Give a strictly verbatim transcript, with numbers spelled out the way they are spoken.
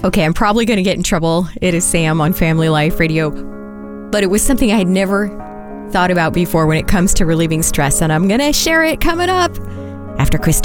Okay, I'm probably going to get in trouble. It is Sam on Family Life Radio. But it was something I had never thought about before when it comes to relieving stress. And I'm going to share it coming up after Krista.